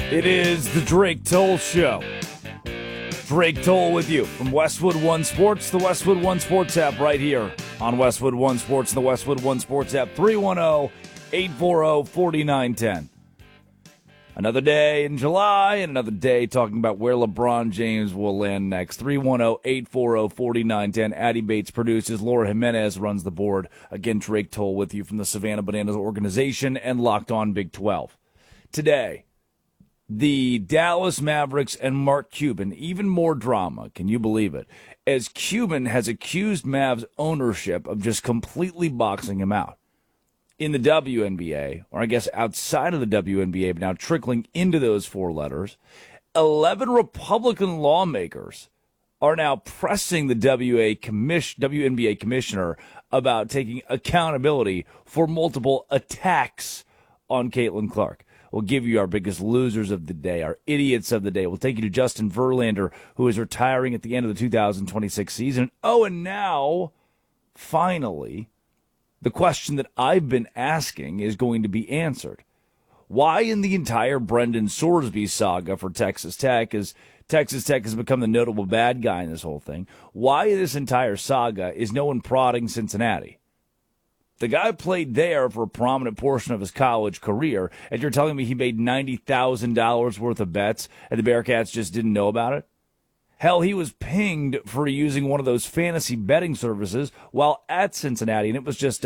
It is the Drake Toll Show. Drake Toll with you from Westwood One Sports, the Westwood One Sports app right here on Westwood One Sports, the Westwood One Sports app, 310-840-4910. Another day in July and another day talking about where LeBron James will land next. 310-840-4910. Addie Bates produces. Laura Jimenez runs the board. Again, Drake Toll with you from the Savannah Bananas organization and Locked On Big 12. Today, the Dallas Mavericks and Mark Cuban, even more drama, can you believe it, as Cuban has accused Mavs ownership of just completely boxing him out. In the WNBA, or I guess outside of the WNBA, but now trickling into those four letters, 11 Republican lawmakers are now pressing the WNBA commissioner about taking accountability for multiple attacks on Caitlin Clark. We'll give you our biggest losers of the day, our idiots of the day. We'll take you to Justin Verlander, who is retiring at the end of the 2026 season. Oh, and now, finally, the question that I've been asking is going to be answered. Why in the entire Brendan Sorsby saga for Texas Tech, as Texas Tech has become the notable bad guy in this whole thing, why in this entire saga is no one prodding Cincinnati? The guy played there for a prominent portion of his college career, and you're telling me he made $90,000 worth of bets and the Bearcats just didn't know about it? Hell, he was pinged for using one of those fantasy betting services while at Cincinnati, and it was just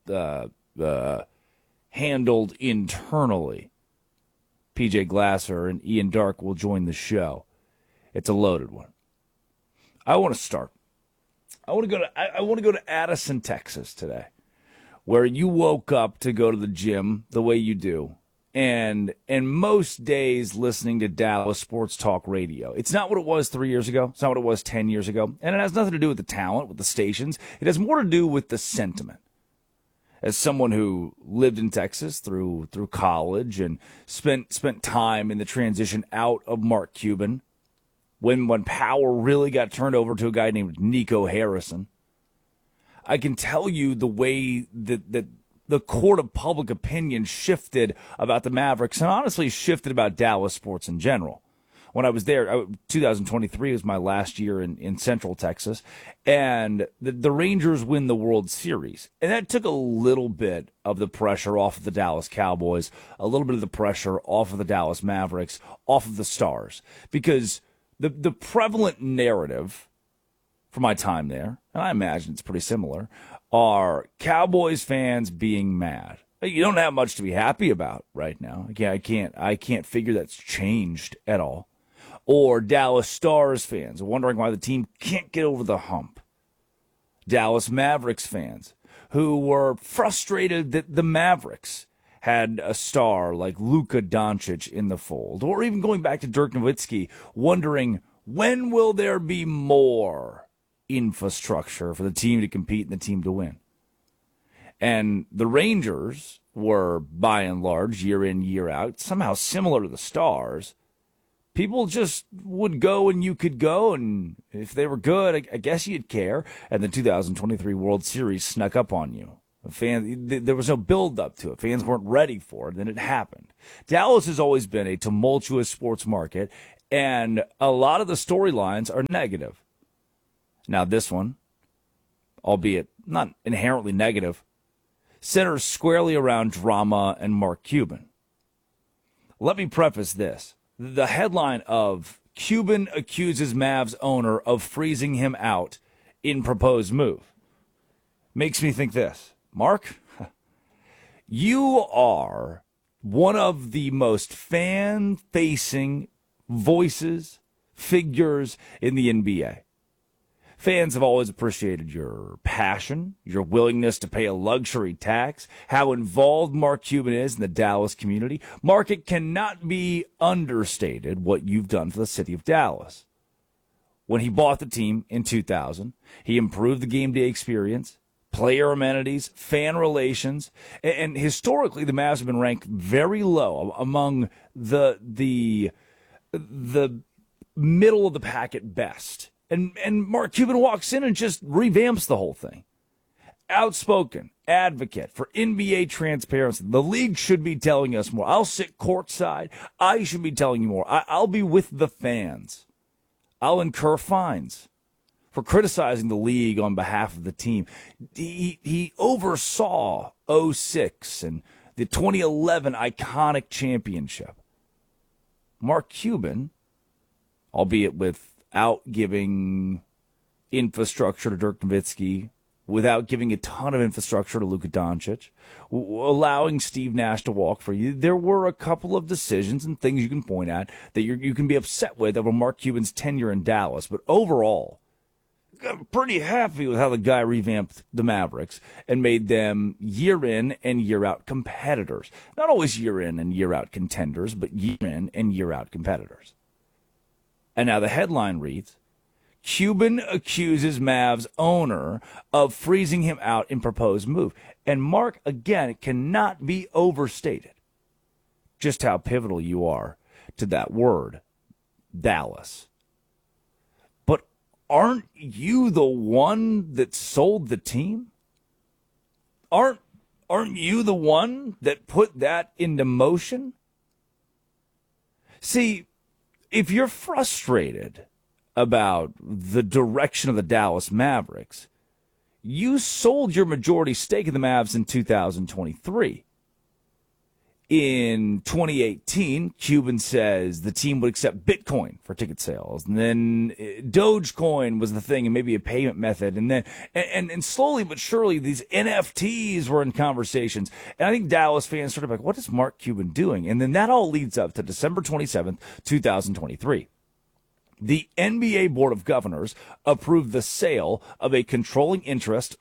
handled internally. PJ Glasser and Ian Dark will join the show. It's a loaded one. I want to start. I want to go to Addison, Texas today, where you woke up to go to the gym the way you do, and most days listening to Dallas Sports Talk Radio. It's not what it was 3 years ago. It's not what it was 10 years ago. And it has nothing to do with the talent, with the stations. It has more to do with the sentiment. As someone who lived in Texas through college and spent time in the transition out of Mark Cuban, when power really got turned over to a guy named Nico Harrison, I can tell you the way that the court of public opinion shifted about the Mavericks and honestly shifted about Dallas sports in general. When I was there, 2023 was my last year in Central Texas, and the Rangers win the World Series. And that took a little bit of the pressure off of the Dallas Cowboys, a little bit of the pressure off of the Dallas Mavericks, off of the Stars. Because the prevalent narrative for my time there, and I imagine it's pretty similar, are Cowboys fans being mad. You don't have much to be happy about right now. I can't figure that's changed at all. Or Dallas Stars fans wondering why the team can't get over the hump. Dallas Mavericks fans who were frustrated that the Mavericks had a star like Luka Doncic in the fold. Or even going back to Dirk Nowitzki, wondering when will there be more infrastructure for the team to compete and the team to win. And the Rangers were, by and large, year in, year out, somehow similar to the Stars. People just would go and you could go, and if they were good, I guess you'd care. And the 2023 World Series snuck up on you. There was no build-up to it. Fans weren't ready for it, and then it happened. Dallas has always been a tumultuous sports market, and a lot of the storylines are negative. Now this one, albeit not inherently negative, centers squarely around drama and Mark Cuban. Let me preface this. The headline of Cuban accuses Mavs owner of freezing him out in proposed move makes me think this. Mark, you are one of the most fan-facing voices, figures in the NBA. Fans have always appreciated your passion, your willingness to pay a luxury tax, how involved Mark Cuban is in the Dallas community. Mark, it cannot be understated what you've done for the city of Dallas. When he bought the team in 2000, he improved the game day experience, player amenities, fan relations, and historically the Mavs have been ranked very low among the middle of the pack at best. And Mark Cuban walks in and just revamps the whole thing. Outspoken, advocate for NBA transparency. The league should be telling us more. I'll sit courtside. I should be telling you more. I'll be with the fans. I'll incur fines for criticizing the league on behalf of the team. He oversaw 06 and the 2011 iconic championship. Mark Cuban, albeit without giving infrastructure to Dirk Nowitzki, without giving a ton of infrastructure to Luka Doncic, allowing Steve Nash to walk for you, there were a couple of decisions and things you can point at that you can be upset with over Mark Cuban's tenure in Dallas. But overall, I'm pretty happy with how the guy revamped the Mavericks and made them year in and year out competitors. Not always year in and year out contenders, but year in and year out competitors. And now the headline reads, Cuban accuses Mavs owner of freezing him out in proposed move. And Mark, again, it cannot be overstated just how pivotal you are to that word, Dallas. But aren't you the one that sold the team? Aren't you the one that put that into motion? See, if you're frustrated about the direction of the Dallas Mavericks, you sold your majority stake in the Mavs in 2023. In 2018, Cuban says the team would accept Bitcoin for ticket sales. And then Dogecoin was the thing and maybe a payment method. And then, and slowly but surely, these NFTs were in conversations. And I think Dallas fans sort of like, what is Mark Cuban doing? And then that all leads up to December 27th, 2023. The NBA Board of Governors approved the sale of a controlling interest,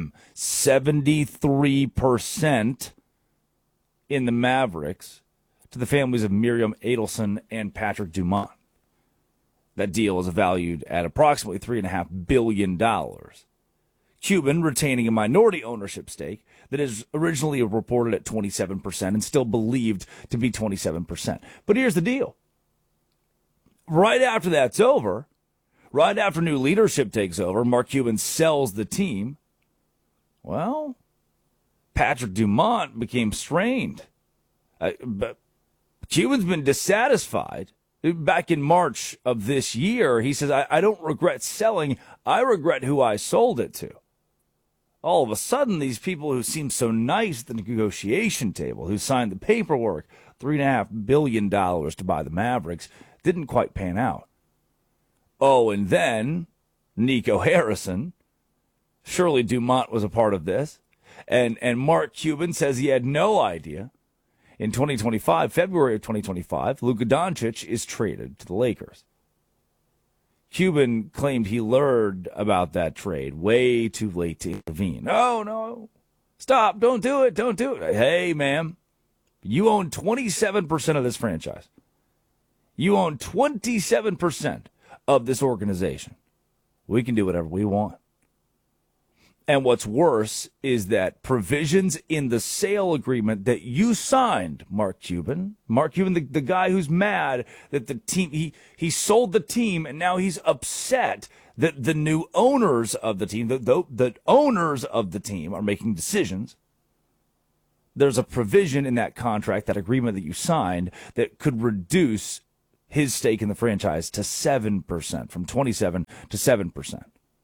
73%, in the Mavericks to the families of Miriam Adelson and Patrick Dumont. That deal is valued at approximately $3.5 billion. Cuban retaining a minority ownership stake that is originally reported at 27% and still believed to be 27%. But here's the deal. Right after that's over, right after new leadership takes over, Mark Cuban sells the team. Well, Patrick Dumont became strained. But Cuban's been dissatisfied. Back in March of this year, he says, I don't regret selling. I regret who I sold it to. All of a sudden, these people who seemed so nice at the negotiation table, who signed the paperwork, $3.5 billion to buy the Mavericks, didn't quite pan out. Oh, and then Nico Harrison. Surely Dumont was a part of this. And Mark Cuban says he had no idea. In 2025, February of 2025, Luka Doncic is traded to the Lakers. Cuban claimed he learned about that trade way too late to intervene. No. Stop. Don't do it. Don't do it. Hey, ma'am, you own 27% of this franchise. You own 27% of this organization. We can do whatever we want. And what's worse is that provisions in the sale agreement that you signed, Mark Cuban, the guy who's mad that the team, he sold the team and now he's upset that the new owners of the team, the owners of the team are making decisions. There's a provision in that contract, that agreement that you signed, that could reduce his stake in the franchise to 7%, from 27 to 7%.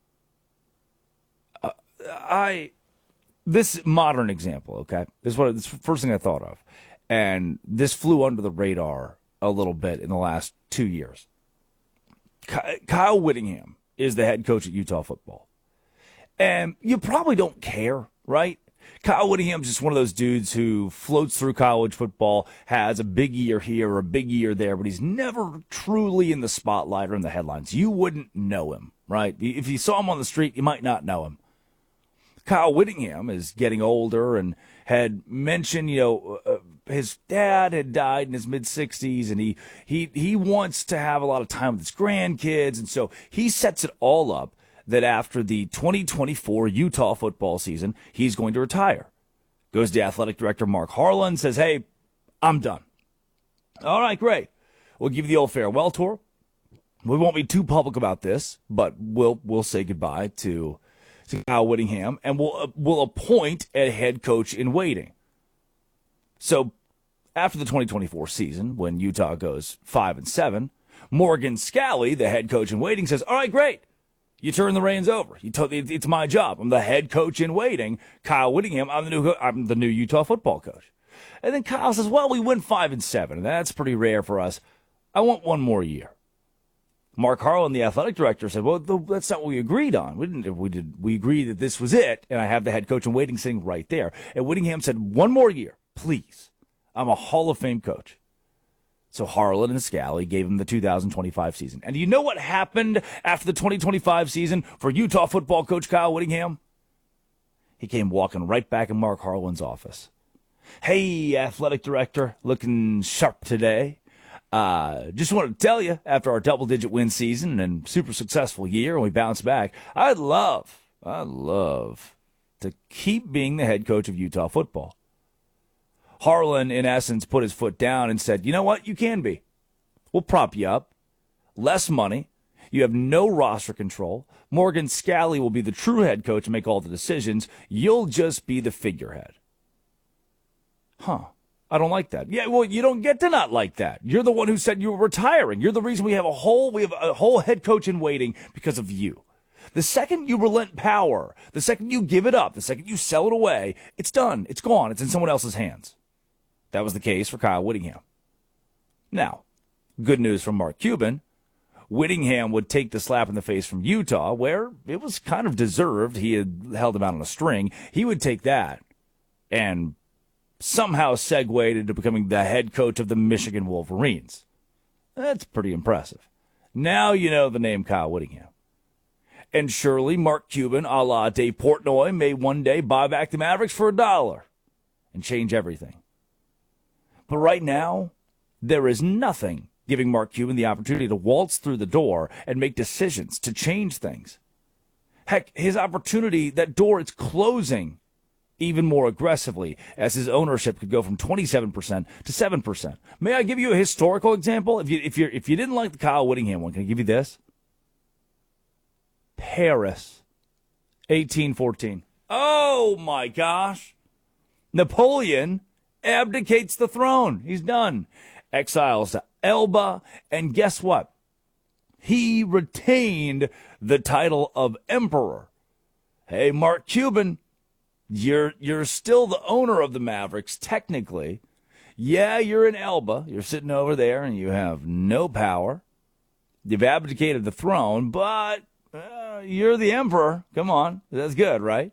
This modern example, okay, this is the first thing I thought of, and this flew under the radar a little bit in the last 2 years. Kyle Whittingham is the head coach at Utah football, and you probably don't care, right? Kyle Whittingham's just one of those dudes who floats through college football, has a big year here or a big year there, but he's never truly in the spotlight or in the headlines. You wouldn't know him, right? If you saw him on the street, you might not know him. Kyle Whittingham is getting older and had mentioned, his dad had died in his mid-60s, and he wants to have a lot of time with his grandkids, and so he sets it all up that after the 2024 Utah football season, he's going to retire. Goes to athletic director Mark Harlan, says, hey, I'm done. All right, great. We'll give you the old farewell tour. We won't be too public about this, but we'll say goodbye to to Kyle Whittingham and will appoint a head coach in waiting. So after the 2024 season, when Utah goes 5-7, Morgan Scalley, the head coach in waiting, says, all right, great. You turn the reins over. It's my job. I'm the head coach in waiting. Kyle Whittingham, I'm the new Utah football coach. And then Kyle says, well, we went 5-7, and that's pretty rare for us. I want one more year. Mark Harlan, the athletic director, said, well, that's not what we agreed on. We agreed that this was it, and I have the head coach in waiting sitting right there. And Whittingham said, one more year, please. I'm a Hall of Fame coach. So Harlan and Scalley gave him the 2025 season. And do you know what happened after the 2025 season for Utah football coach Kyle Whittingham? He came walking right back in Mark Harlan's office. Hey, athletic director, looking sharp today. Just wanted to tell you, after our double-digit win season and super successful year, and we bounced back, I'd love to keep being the head coach of Utah football. Harlan, in essence, put his foot down and said, you know what? You can be. We'll prop you up. Less money. You have no roster control. Morgan Scalley will be the true head coach and make all the decisions. You'll just be the figurehead. Huh. I don't like that. Yeah, well, you don't get to not like that. You're the one who said you were retiring. You're the reason we have a whole head coach in waiting because of you. The second you relent power, the second you give it up, the second you sell it away, it's done. It's gone. It's in someone else's hands. That was the case for Kyle Whittingham. Now, good news from Mark Cuban. Whittingham would take the slap in the face from Utah, where it was kind of deserved. He had held him out on a string. He would take that and somehow segued into becoming the head coach of the Michigan Wolverines. That's pretty impressive. Now you know the name Kyle Whittingham. And surely Mark Cuban, a la Dave Portnoy, may one day buy back the Mavericks for $1 and change everything. But right now, there is nothing giving Mark Cuban the opportunity to waltz through the door and make decisions to change things. Heck, his opportunity, that door, it's closing even more aggressively as his ownership could go from 27% to 7%. May I give you a historical example? If you didn't like the Kyle Whittingham one, can I give you this? Paris, 1814. Oh my gosh. Napoleon abdicates the throne. He's done. Exiles to Elba, and guess what? He retained the title of emperor. Hey, Mark Cuban, you're still the owner of the Mavericks, technically. Yeah, you're in Elba. You're sitting over there, and you have no power. You've abdicated the throne, but you're the emperor. Come on. That's good, right?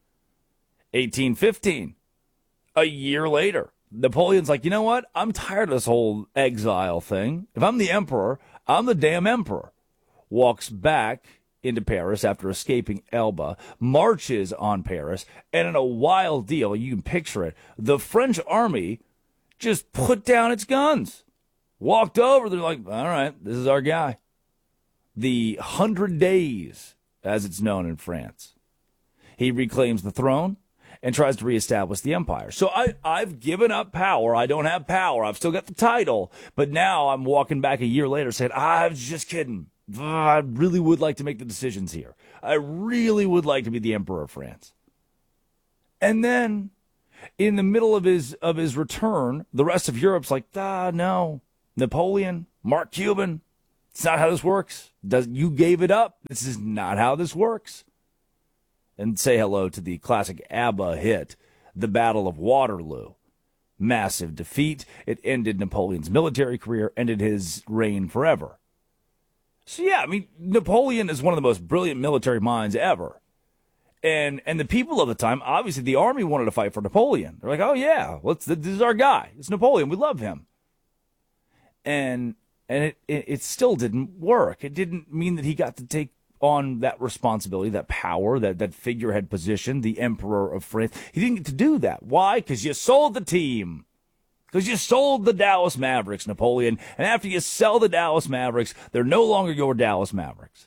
1815. A year later, Napoleon's like, you know what? I'm tired of this whole exile thing. If I'm the emperor, I'm the damn emperor. Walks back into Paris after escaping Elba, marches on Paris, and in a wild deal, you can picture it, the French army just put down its guns. Walked over, they're like, all right, this is our guy. The 100 Days, as it's known in France. He reclaims the throne and tries to reestablish the empire. So I've given up power. I don't have power. I've still got the title. But now I'm walking back a year later saying, I was just kidding. I really would like to make the decisions here. I really would like to be the emperor of France. And then in the middle of his return, the rest of Europe's like, no. Napoleon, Mark Cuban, it's not how this works. You gave it up. This is not how this works. And say hello to the classic ABBA hit, The Battle of Waterloo. Massive defeat. It ended Napoleon's military career, ended his reign forever. So yeah, I mean, Napoleon is one of the most brilliant military minds ever. And the people of the time, obviously the army wanted to fight for Napoleon. They're like, oh yeah, this is our guy. It's Napoleon. We love him. And it still didn't work. It didn't mean that he got to take on that responsibility, that power, that figurehead position, the emperor of France. He didn't get to do that. Why? Because you sold the team. Because you sold the Dallas Mavericks, Napoleon. And after you sell the Dallas Mavericks, they're no longer your Dallas Mavericks.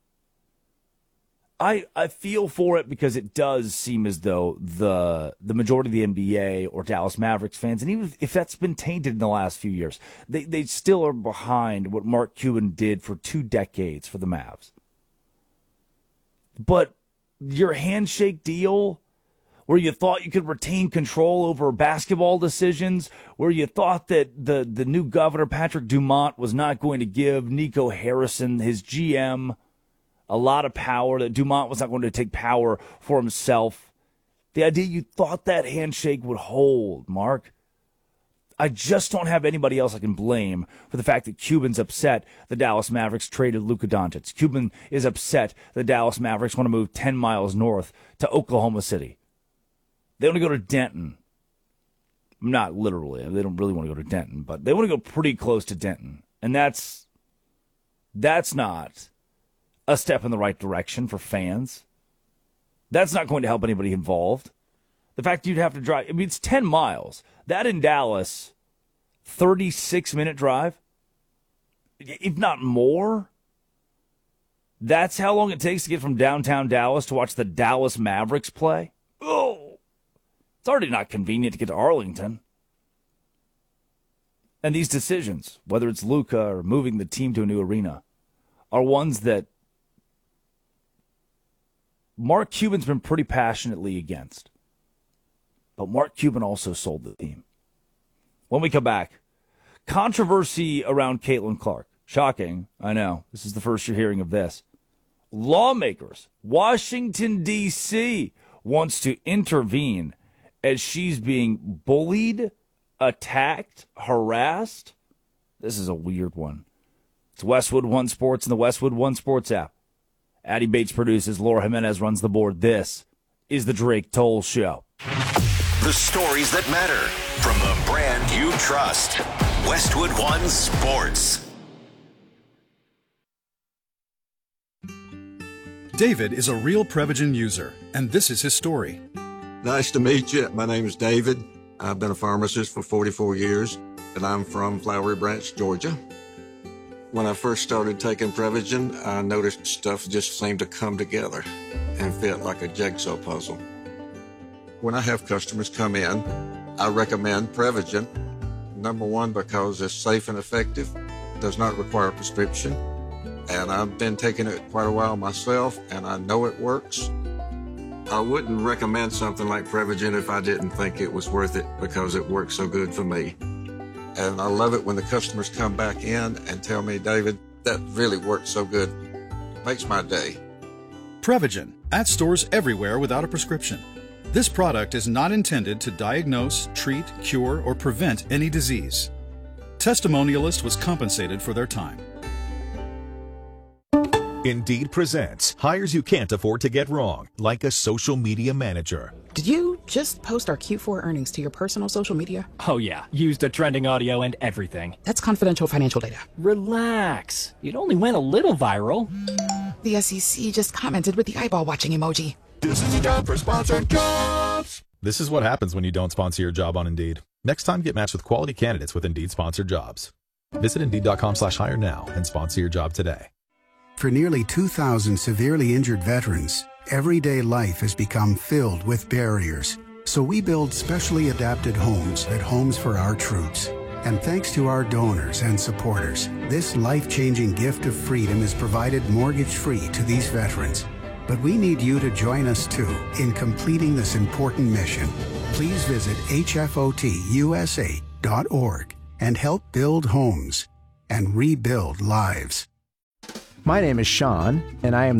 I feel for it because it does seem as though the majority of the NBA or Dallas Mavericks fans, and even if that's been tainted in the last few years, they still are behind what Mark Cuban did for 2 decades for the Mavs. But your handshake deal where you thought you could retain control over basketball decisions, where you thought that the new governor, Patrick Dumont, was not going to give Nico Harrison, his GM, a lot of power, that Dumont was not going to take power for himself. The idea you thought that handshake would hold, Mark. I just don't have anybody else I can blame for the fact that Cuban's upset the Dallas Mavericks traded Luka Doncic. Cuban is upset the Dallas Mavericks want to move 10 miles north to Oklahoma City. They want to go to Denton. Not literally. They don't really want to go to Denton, but they want to go pretty close to Denton. And that's not a step in the right direction for fans. That's not going to help anybody involved. The fact you'd have to drive, I mean, it's 10 miles. That in Dallas, 36-minute drive, if not more. That's how long it takes to get from downtown Dallas to watch the Dallas Mavericks play. Oh, it's already not convenient to get to Arlington. And these decisions, whether it's Luka or moving the team to a new arena, are ones that Mark Cuban's been pretty passionately against. But Mark Cuban also sold the team. When we come back, controversy around Caitlin Clark. Shocking, I know. This is the first you're hearing of this. Lawmakers, Washington, D.C., wants to intervene as she's being bullied, attacked, harassed. This is a weird one. It's Westwood One Sports and the Westwood One Sports app. Addie Bates produces. Laura Jimenez runs the board. This is the Drake Toll Show. The stories that matter from the brand you trust. Westwood One Sports. David is a real Prevagen user, and this is his story. Nice to meet you. My name is David. I've been a pharmacist for 44 years, and I'm from Flowery Branch, Georgia. When I first started taking Prevagen, I noticed stuff just seemed to come together and fit like a jigsaw puzzle. When I have customers come in, I recommend Prevagen. Number one, because it's safe and effective, does not require a prescription, and I've been taking it quite a while myself, and I know it works. I wouldn't recommend something like Prevagen if I didn't think it was worth it because it works so good for me. And I love it when the customers come back in and tell me, David, that really works so good. Makes my day. Prevagen, at stores everywhere without a prescription. This product is not intended to diagnose, treat, cure, or prevent any disease. Testimonialist was compensated for their time. Indeed presents hires you can't afford to get wrong, like a social media manager. Did you just post our Q4 earnings to your personal social media? Oh yeah, used the trending audio and everything. That's confidential financial data. Relax. It only went a little viral. The SEC just commented with the eyeball watching emoji. This is a job for sponsored jobs. This is what happens when you don't sponsor your job on Indeed. Next time, get matched with quality candidates with Indeed sponsored jobs. Visit Indeed.com/hire now and sponsor your job today. For nearly 2,000 severely injured veterans, everyday life has become filled with barriers. So we build specially adapted homes at Homes for Our Troops. And thanks to our donors and supporters, this life-changing gift of freedom is provided mortgage-free to these veterans. But we need you to join us too in completing this important mission. Please visit hfotusa.org and help build homes and rebuild lives. My name is Sean, and I am